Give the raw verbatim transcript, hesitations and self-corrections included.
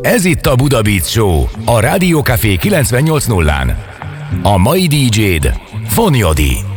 Ez itt a Buda Beat Show, a Rádió Café kilencvennyolc nullán. A mai dé dzséd Fonyodi.